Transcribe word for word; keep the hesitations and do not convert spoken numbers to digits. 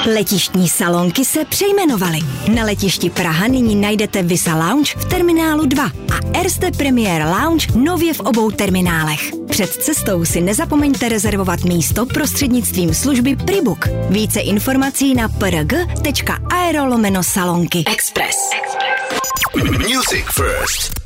Letištní salonky se přejmenovaly. Na letišti Praha nyní najdete Visa Lounge v terminálu dva a Erste Premier Lounge nově v obou terminálech. Před cestou si nezapomeňte rezervovat místo prostřednictvím služby Pribook. Více informací na prg tečka aero lomeno salonky. Express. Music First.